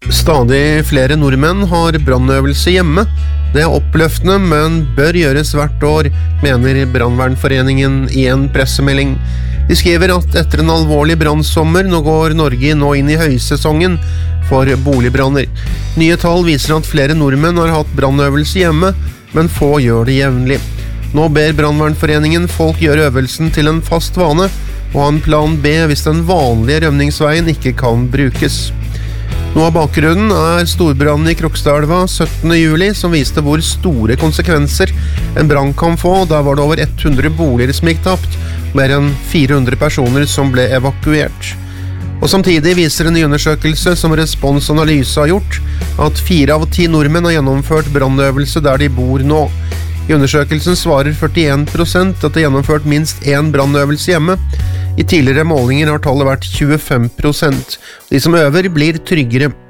Stadig flere nordmenn har brannøvelse hjemme. Det er oppløftende, men bør gjøres hvert år, mener Brannvernforeningen i en pressemelding. De skriver at etter en alvorlig brannsommer nå går Norge nå inn i høysesongen for boligbranner. Nye tall viser at flere nordmenn har hatt brannøvelse hjemme, men få gjør det jevnlig. Nå ber Brannvernforeningen folk gjøre øvelsen til en fast vane, og ha en plan B hvis den vanlige rømningsveien ikke kan brukes. Noe av bakgrunnen er storbrannen i Krokstadelva 17. juli, som viste hvor store konsekvenser en brann kan få. Der var det over 100 boliger som gikk tapt, mer enn 400 personer som ble evakuert. Og samtidig viser en ny undersøkelse som Respons Analyse har gjort, at 4 av 10 nordmenn har gjennomført brannøvelse der de bor nå. I undersøkelsen svarer 41% at de har gjennomført minst 1 brannøvelse hjemme. I tidligere målinger har tallet vært 25%. De som øver blir tryggere.